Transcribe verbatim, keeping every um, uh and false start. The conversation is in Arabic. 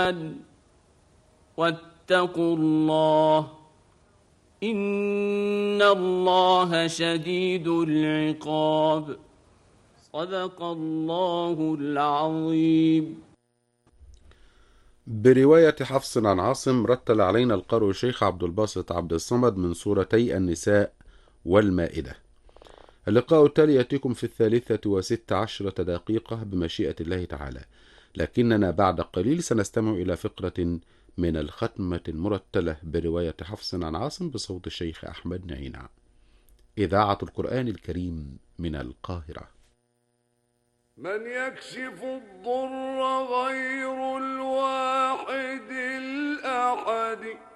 واتقوا الله إن الله شديد العقاب. صدق الله العظيم. برواية حفص عن عاصم رتل علينا القارئ الشيخ عبد الباسط عبد الصمد من سورتي النساء والمائدة. اللقاء التالي يأتيكم في الثالثة وست عشرة دقيقة بمشيئة الله تعالى، لكننا بعد قليل سنستمع إلى فقرة من الختمة المرتلة برواية حفص عن عاصم بصوت الشيخ أحمد نعينع. إذاعة القرآن الكريم من القاهرة. من يكشف الضر غير الواحد الأحد